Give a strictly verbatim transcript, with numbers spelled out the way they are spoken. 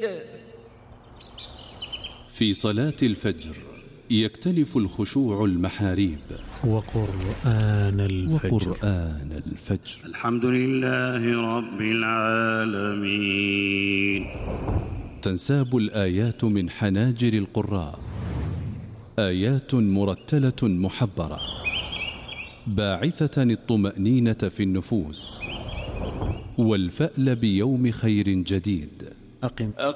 في صلاة الفجر يكتنف الخشوع المحاريب. وقرآن الفجر وقرآن الفجر. الحمد لله رب العالمين. تنساب الآيات من حناجر القراء، آيات مرتلة محبرة باعثة الطمأنينة في النفوس والفأل بيوم خير جديد. أقم